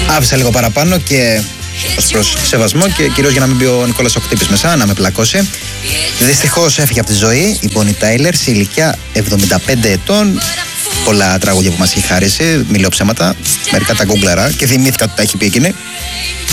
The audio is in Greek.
Άφησα λίγο παραπάνω και ως προς σεβασμό και κυρίως για να μην πει ο Νικόλας ο Χτύπης μέσα, να με πλακώσει. Δυστυχώς έφυγε από τη ζωή η Bonnie Tyler σε ηλικία 75 ετών. Πολλά τραγούδια που μας έχει χάρισει, μην λέω ψέματα, μερικά τα γκούγκλαρα και θυμήθηκα ότι τα έχει πει εκείνη.